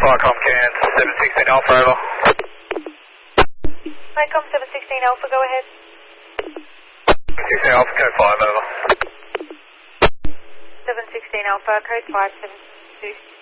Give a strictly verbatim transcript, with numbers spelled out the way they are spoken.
Viacom can seven sixteen Alpha, over. Viacom seven sixteen Alpha, go ahead. sixteen Alpha, code five, over. seven sixteen Alpha, code five seven two.